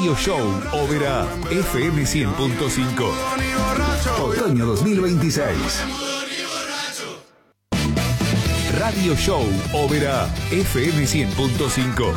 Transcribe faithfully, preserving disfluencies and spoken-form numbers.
Radio Show Ópera F M cien punto cinco. Otoño dos mil veintiséis. Radio Show Ópera F M cien punto cinco.